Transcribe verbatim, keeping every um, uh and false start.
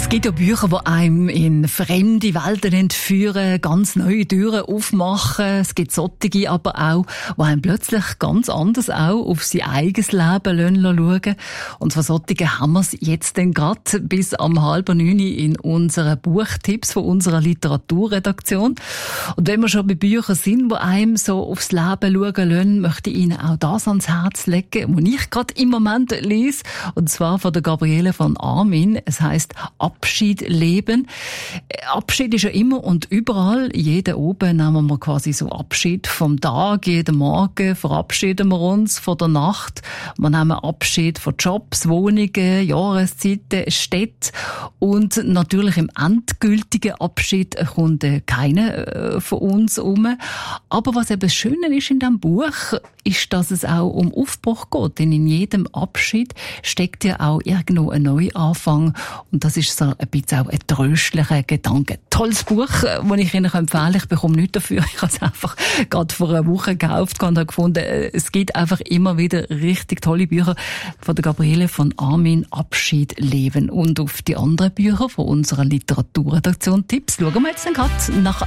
Es gibt ja Bücher, die einem in fremde Welten entführen, ganz neue Türen aufmachen. Es gibt solche aber auch, die einem plötzlich ganz anders auch auf sein eigenes Leben schauen lassen. Und von solchen haben wir es jetzt dann gerade bis am halben neun in unseren Buchtipps von unserer Literaturredaktion. Und wenn wir schon bei Büchern sind, die einem so aufs Leben schauen lassen, möchte ich Ihnen auch das ans Herz legen, was ich gerade im Moment lese. Und zwar von der Gabriele von Armin. Es heisst Abschied leben. Abschied ist ja immer und überall. Jeden oben nehmen wir quasi so Abschied vom Tag. Jeden Morgen verabschieden wir uns von der Nacht. Wir nehmen Abschied von Jobs, Wohnungen, Jahreszeiten, Städten. Und natürlich im endgültigen Abschied kommt keiner von uns um. Aber was eben das Schöne ist in diesem Buch, ist, dass es auch um Aufbruch geht. Denn in jedem Abschied steckt ja auch irgendwo ein Neuanfang. Und das ist so ein bisschen auch ein tröstlicher Gedanke. Tolles Buch, das ich Ihnen empfehlen kann. Ich bekomme nichts dafür. Ich habe es einfach gerade vor einer Woche gekauft und habe gefunden, es gibt einfach immer wieder richtig tolle Bücher von der Gabriele von Armin, Abschied leben. Und auf die anderen Bücher von unserer Literaturredaktion Tipps schauen wir jetzt dann gerade nach